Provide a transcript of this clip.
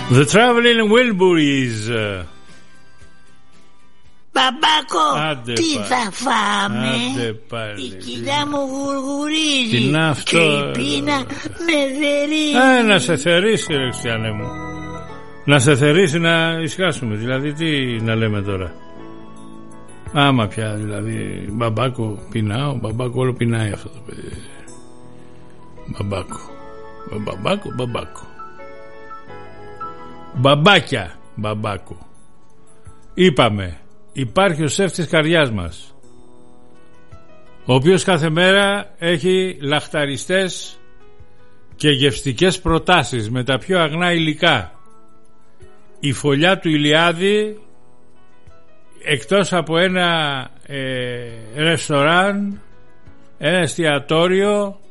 The Traveling Wilburys. Μπαμπάκο, Άντε τι πάλι. θα φάμε? Άντε πάλι. Η κοιλιά μου γουργουρίζει. Τι είναι αυτό? Και η πείνα με θερίζει. Να σε θερήσει, ρε Χριστιανέ μου. Να σε θερήσει, να ησυχάσουμε. Δηλαδή τι να λέμε τώρα? Άμα πια, δηλαδή, μπαμπάκο πεινάω, μπαμπάκο όλο πεινάει αυτό το παιδί. Μπαμπάκο. Μπαμπάκια, μπαμπάκο. Είπαμε, υπάρχει ο σεφ της καρδιάς μας, ο οποίος κάθε μέρα έχει λαχταριστές και γευστικές προτάσεις με τα πιο αγνά υλικά. Η φωλιά του Ηλιάδη, εκτός από ένα ρεστοράν, ένα εστιατόριο,